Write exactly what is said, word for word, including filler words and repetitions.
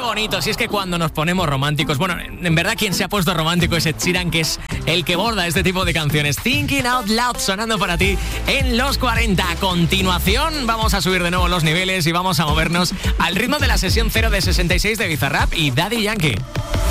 bonito, si es que cuando nos ponemos románticos, bueno, en verdad quien se ha puesto romántico es Ed Sheeran, que es el que borda este tipo de canciones. Thinking Out Loud sonando para ti en los cuarenta. A continuación vamos a subir de nuevo los niveles y vamos a movernos al ritmo de la sesión cero de sesenta y seis de Bizarrap y Daddy Yankee.